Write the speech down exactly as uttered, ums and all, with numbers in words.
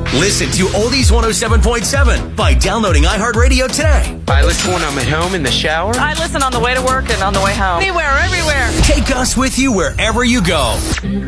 Listen to Oldies one oh seven point seven by downloading iHeartRadio today. I listen when I'm at home in the shower. I listen on the way to work and on the way home. Anywhere, everywhere. Take us with you wherever you go.